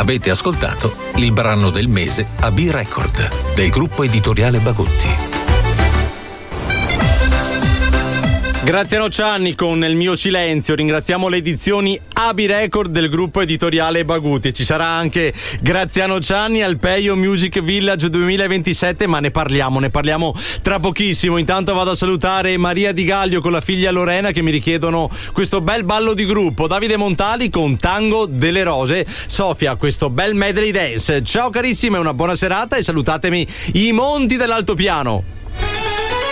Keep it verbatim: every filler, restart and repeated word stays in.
Avete ascoltato il brano del mese A B Record del gruppo editoriale Bagutti. Graziano Cianni con Il mio silenzio. Ringraziamo le edizioni A B Record del gruppo editoriale Bagutti. Ci sarà anche Graziano Cianni al Peio Music Village duemilaventisette, ma ne parliamo, ne parliamo tra pochissimo. Intanto vado a salutare Maria Di Gaglio con la figlia Lorena che mi richiedono questo bel ballo di gruppo. Davide Montali con Tango delle Rose. Sofia, questo bel medley dance. Ciao carissime, una buona serata e salutatemi i monti dell'altopiano.